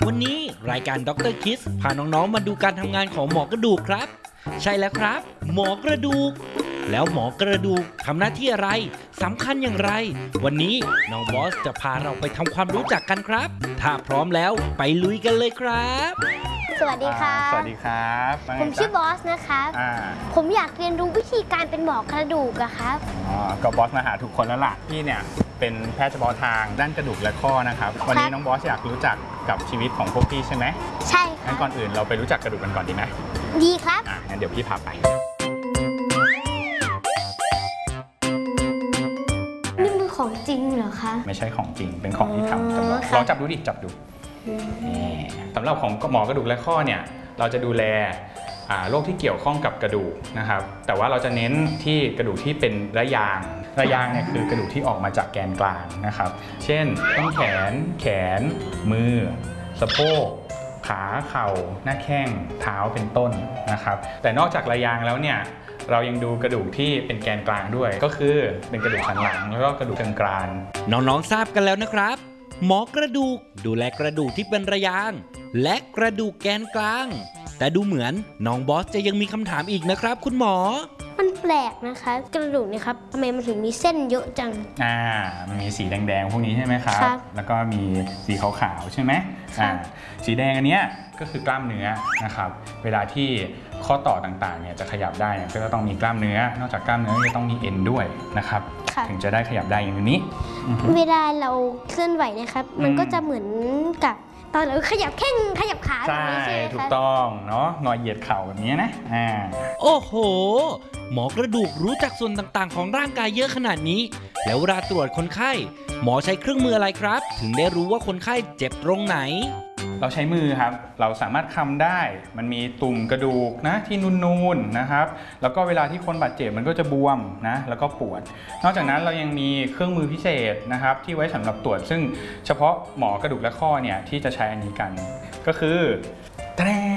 วันนี้รายการดร. Kids พาน้องๆมาดูการทำงานของหมอกระดูกครับใช่แล้วครับหมอกระดูกแล้วหมอกระดูกทำหน้าที่อะไรสำคัญอย่างไรวันนี้น้องบอสจะพาเราไปทำความรู้จักกันครับถ้าพร้อมแล้วไปลุยกันเลยครับสวัสดีครับสวัสดีครับผมชื่อบอสนะครับผมอยากเรียนรู้วิธีการเป็นหมอกระดูกอะครับก็บอสมาหาถูกคนแล้วล่ะพี่เนี่ยเป็นแพทย์เฉพาะทางด้านกระดูกและข้อนะครับวันนี้น้องบอสอยากรู้จักกับชีวิตของพวกพี่ใช่ไหมใช่ครับงั้นก่อนอื่นเราไปรู้จักกระดูกกันก่อนดีไหมดีครับงั้นเดี๋ยวพี่พาไปนี่มันของจริงเหรอคะไม่ใช่ของจริงเป็นของที่ทำจำลองลองจับดูดิจับดูสำหรับของหมอกระดูกและข้อเนี่ยเราจะดูแลโรคที่เกี่ยวข้องกับกระดูกนะครับแต่ว่าเราจะเน้นที่กระดูกที่เป็นระยางเนี่ยคือกระดูกที่ออกมาจากแกนกลางนะครับเช่นต้นแขนมือสะโพกขาเข่าหน้าแข้งเท้าเป็นต้นนะครับแต่นอกจากระยางแล้วเนี่ยเรายังดูกระดูกที่เป็นแกนกลางด้วยก็คือเป็นกระดูกสันหลังแล้วก็กระดูกเชิงกรานน้องๆทราบกันแล้วนะครับหมอกระดูกดูแลกระดูกที่เป็นระยางและกระดูกแกนกลางแต่ดูเหมือนน้องบอสจะยังมีคำถามอีกนะครับคุณหมอมันแปลกนะคะกระดูกเนี่ยครับทำไมมันถึงมีเส้นเยอะจังมันมีสีแดงๆพวกนี้ใช่ไหมครับแล้วก็มีสีขาวๆใช่ไหมสีแดงอันเนี้ยก็คือกล้ามเนื้อนะครับเวลาที่ข้อต่อต่างๆเนี่ยจะขยับได้ก็จะต้องมีกล้ามเนื้อนอกจากกล้ามเนื้อจะต้องมีเอ็นด้วยนะครับถึงจะได้ขยับได้อย่างนี้เวลาเราเคลื่อนไหวนะครับมันก็จะเหมือนกับตอนเราขยับแข้งขยับขาแบบนี้ใช่ไหมคะถูกต้องเนาะงอเหยียดเข่าแบบนี้นะโอ้โหหมอกระดูกรู้จักส่วนต่างๆของร่างกายเยอะขนาดนี้แล้วเวลาตรวจคนไข้หมอใช้เครื่องมืออะไรครับถึงได้รู้ว่าคนไข้เจ็บตรงไหนเราใช้มือครับเราสามารถคำได้มันมีตุ่มกระดูกนะที่นูนๆนะครับแล้วก็เวลาที่คนบาดเจ็บมันก็จะบวมนะแล้วก็ปวดนอกจากนั้นเรายังมีเครื่องมือพิเศษนะครับที่ไว้สำหรับตรวจซึ่งเฉพาะหมอกระดูกและข้อเนี่ยที่จะใช้อันนี้กันก็คือ